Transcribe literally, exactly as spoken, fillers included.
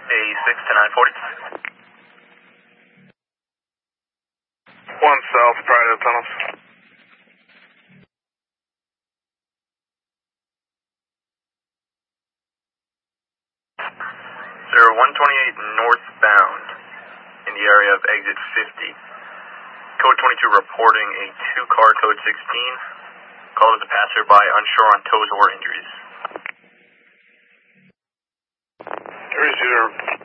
A six to nine forty. One south prior to the tunnels. Sir, one twenty-eight northbound in the area of exit fifty. Code twenty-two reporting a two-car code sixteen. Call as a passerby unsure on toes or injuries. Aries, either